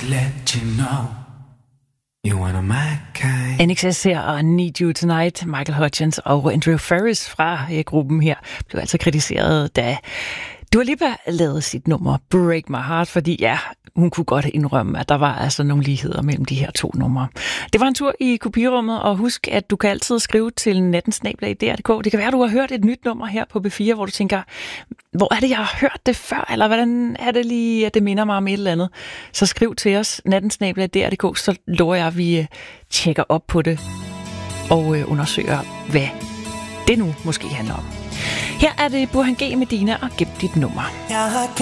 just let you know you one of my kind. NXS her og Need You Tonight. Michael Hutchence og Andrew Ferris fra gruppen her blev altså kritiseret, da Dua Lipa lavede sit nummer Break My Heart, fordi ja, hun kunne godt indrømme, at der var altså nogle ligheder mellem de her to numre. Det var en tur i kopirummet, og husk, at du kan altid skrive til nattensnabel.dr.dk. Det kan være, at du har hørt et nyt nummer her på B4, hvor du tænker, hvor er det, jeg har hørt det før, eller hvordan er det lige, at det minder mig om et eller andet. Så skriv til os, nattensnabel.dr.dk, så lover jeg, at vi tjekker op på det og undersøger, hvad det nu måske handler om. Her er det Burhan G med Dina og Gem dit nummer. Jeg har